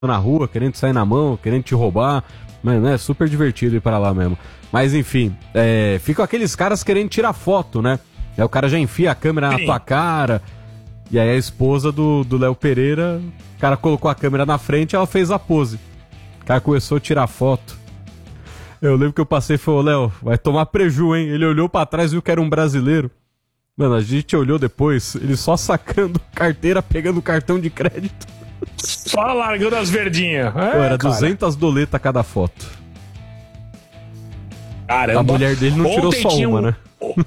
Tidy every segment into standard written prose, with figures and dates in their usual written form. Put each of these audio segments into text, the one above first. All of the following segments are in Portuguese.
na rua, querendo sair na mão, querendo te roubar. Mano, é super divertido ir para lá mesmo. Mas enfim, ficam aqueles caras querendo tirar foto, né? Aí o cara já enfia a câmera na tua cara. E aí a esposa do Léo Pereira, o cara colocou a câmera na frente e ela fez a pose. O cara começou a tirar foto. Eu lembro que eu passei e falei, Léo, vai tomar preju, hein? Ele olhou pra trás e viu que era um brasileiro. Mano, a gente olhou depois, ele só sacando carteira, pegando cartão de crédito. Só largando as verdinhas. Era 200 doletas cada foto. Caramba. A mulher dele não tirou só uma, né?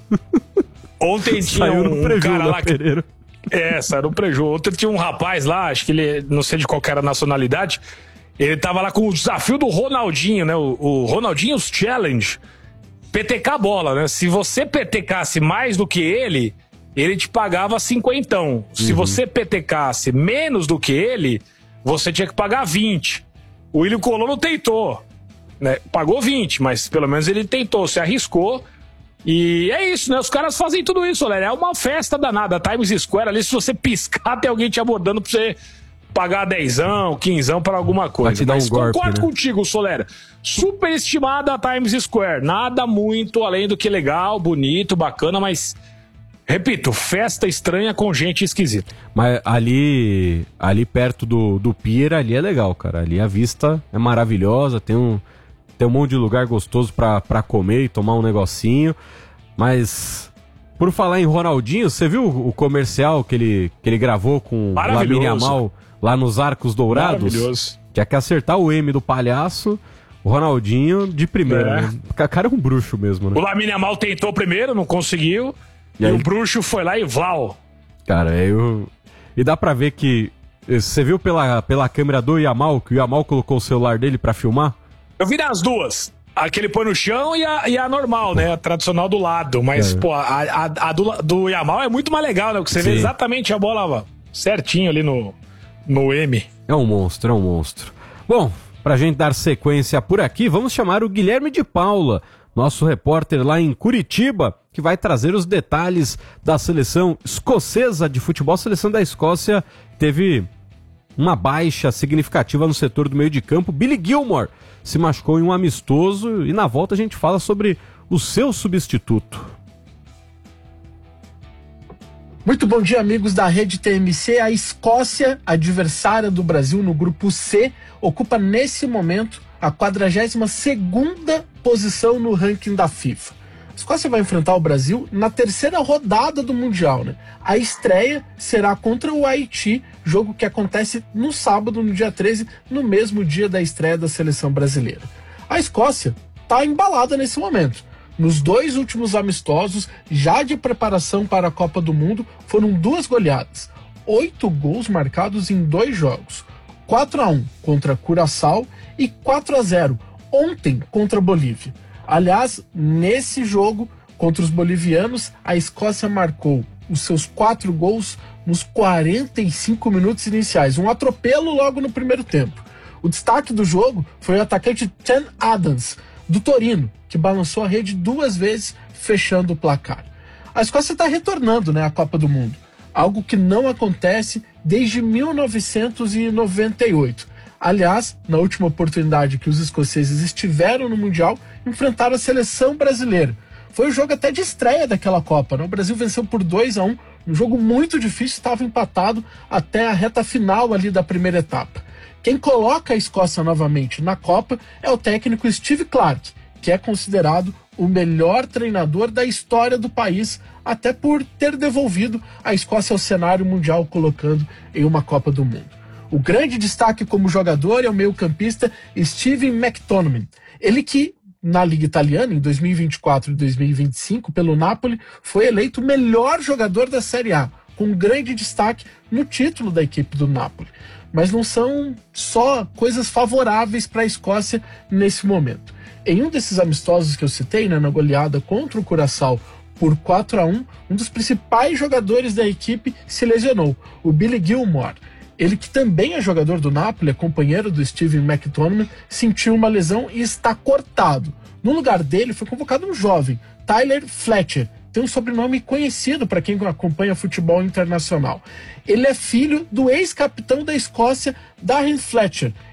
Ontem tinha um preju, cara lá Pereira. Saiu no preju. Ontem tinha um rapaz lá, acho que ele, não sei de qual era a nacionalidade, ele tava lá com o desafio do Ronaldinho, né? O Ronaldinho's Challenge. PTK a bola, né? Se você PTKasse mais do que ele te pagava 50. Se você PTKasse menos do que ele, você tinha que pagar 20. O William Colombo tentou, né? Pagou 20, mas pelo menos ele tentou, se arriscou. E é isso, né? Os caras fazem tudo isso, galera. É uma festa danada. Times Square ali, se você piscar, tem alguém te abordando pra você pagar 10ão, 15ão pra alguma coisa. Mas concordo contigo, Solera. Superestimada a Times Square. Nada muito além do que legal, bonito, bacana, mas, repito, festa estranha com gente esquisita. Mas ali perto do pier, ali é legal, cara. Ali a vista é maravilhosa, tem um monte de lugar gostoso pra comer e tomar um negocinho. Mas, por falar em Ronaldinho, você viu o comercial que ele gravou com o Lamine Yamal lá nos Arcos Dourados? Maravilhoso. Tinha que acertar o M do palhaço, o Ronaldinho de primeira. Né? O cara é um bruxo mesmo, né? O Lamine Yamal tentou primeiro, não conseguiu. E o bruxo foi lá e vlau. Cara, e dá pra ver que... Você viu pela câmera do Yamal, que o Yamal colocou o celular dele pra filmar? Eu vi nas duas. A que ele põe no chão e a normal, né? A tradicional do lado. Mas, pô, a do Yamal é muito mais legal, né? Porque você vê exatamente a bola certinho ali no M. É um monstro. Bom, pra gente dar sequência por aqui, vamos chamar o Guilherme de Paula, nosso repórter lá em Curitiba, que vai trazer os detalhes da seleção escocesa de futebol. A seleção da Escócia teve uma baixa significativa no setor do meio de campo. Billy Gilmour se machucou em um amistoso e na volta a gente fala sobre o seu substituto. Muito bom dia, amigos da Rede TMC. A Escócia, adversária do Brasil no grupo C, ocupa nesse momento a 42ª posição no ranking da FIFA. A Escócia vai enfrentar o Brasil na 3ª rodada do Mundial, né? A estreia será contra o Haiti, jogo que acontece no sábado, no dia 13, no mesmo dia da estreia da seleção brasileira. A Escócia está embalada nesse momento. Nos 2 últimos amistosos, já de preparação para a Copa do Mundo, foram 2 goleadas. 8 gols marcados em 2 jogos. 4-1 contra Curaçao e 4-0 ontem contra a Bolívia. Aliás, nesse jogo contra os bolivianos, a Escócia marcou os seus 4 gols nos 45 minutos iniciais. Um atropelo logo no primeiro tempo. O destaque do jogo foi o atacante Chan Adams, do Torino, que balançou a rede 2 vezes, fechando o placar. A Escócia está retornando, né, à Copa do Mundo, algo que não acontece desde 1998. Aliás, na última oportunidade que os escoceses estiveram no Mundial, enfrentaram a seleção brasileira. Foi o jogo até de estreia daquela Copa, né? O Brasil venceu por 2-1, um jogo muito difícil, estava empatado até a reta final ali da primeira etapa. Quem coloca a Escócia novamente na Copa é o técnico Steve Clarke, que é considerado o melhor treinador da história do país, até por ter devolvido a Escócia ao cenário mundial, colocando em uma Copa do Mundo. O grande destaque como jogador é o meio-campista Steven McTominay. Ele que, na Liga Italiana, em 2024 e 2025, pelo Napoli, foi eleito o melhor jogador da Série A, com grande destaque no título da equipe do Napoli. Mas não são só coisas favoráveis para a Escócia nesse momento. Em um desses amistosos que eu citei, né, na goleada contra o Curaçao por 4-1, um dos principais jogadores da equipe se lesionou, o Billy Gilmour. Ele, que também é jogador do Napoli, é companheiro do Steven McTominay, sentiu uma lesão e está cortado. No lugar dele foi convocado um jovem, Tyler Fletcher, tem um sobrenome conhecido para quem acompanha futebol internacional. Ele é filho do ex-capitão da Escócia, Darren Fletcher.